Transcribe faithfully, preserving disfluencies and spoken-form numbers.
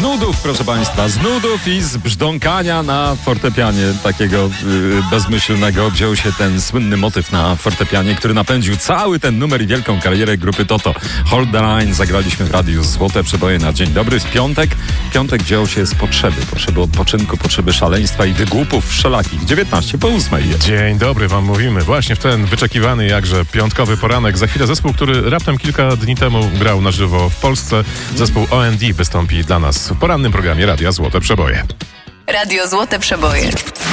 nudów, proszę Państwa, z nudów i z brzdąkania na fortepianie takiego yy, bezmyślnego wziął się ten słynny motyw na fortepianie, który napędził cały ten numer i wielką karierę grupy Toto. Hold the Line zagraliśmy w radiu Złote Przeboje na dzień dobry. W piątek, piątek wziął się z potrzeby, potrzeby odpoczynku, potrzeby szaleństwa i wygłupów wszelakich. dziewiętnaście po ósmej jest. Dzień dobry wam mówimy. Właśnie w ten wyczekiwany jakże piątkowy poranek. Za chwilę zespół, który raptem kilka dni temu grał na żywo w Polsce. Zespół O N D wystąpi dla nas w porannym programie Radia Złote Przeboje. Radio Złote Przeboje.